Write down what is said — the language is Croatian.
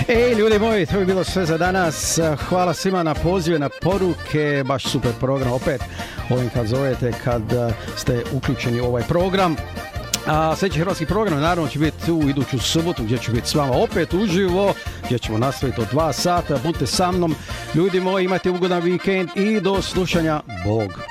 Ej, ljudi moji, to bi bilo sve za danas. Hvala svima na pozive, na poruke. Baš super program, opet ovim kad zovete, kad ste uključeni u ovaj program. A sljedeći hrvatski program naravno će biti u iduću subotu, gdje ću biti s vama opet uživo, gdje ćemo nastaviti od 2 sata. Budite sa mnom, ljudi moji, imajte ugodan vikend i do slušanja. Bog.